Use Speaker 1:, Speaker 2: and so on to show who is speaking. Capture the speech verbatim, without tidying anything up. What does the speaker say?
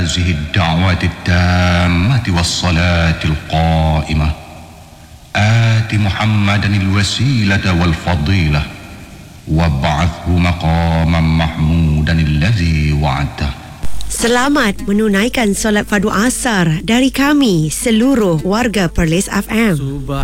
Speaker 1: هذه الدعوة التامة والصلاة القائمة آت محمدا الوسيلة والفضيلة وابعثه مقاما محمودا الذي وعدته.
Speaker 2: Selamat menunaikan solat fardu asar dari kami seluruh warga Perlis F M.